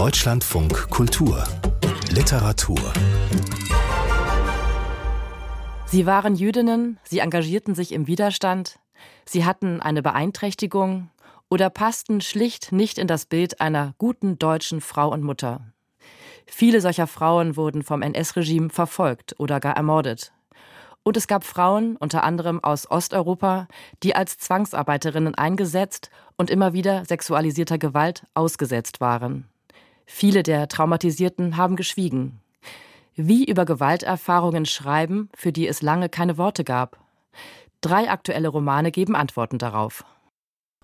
Deutschlandfunk Kultur Literatur. Sie waren Jüdinnen, sie engagierten sich im Widerstand, sie hatten eine Beeinträchtigung oder passten schlicht nicht in das Bild einer guten deutschen Frau und Mutter. Viele solcher Frauen wurden vom NS-Regime verfolgt oder gar ermordet. Und es gab Frauen, unter anderem aus Osteuropa, die als Zwangsarbeiterinnen eingesetzt und immer wieder sexualisierter Gewalt ausgesetzt waren. Viele der Traumatisierten haben geschwiegen. Wie über Gewalterfahrungen schreiben, für die es lange keine Worte gab? 3 aktuelle Romane geben Antworten darauf.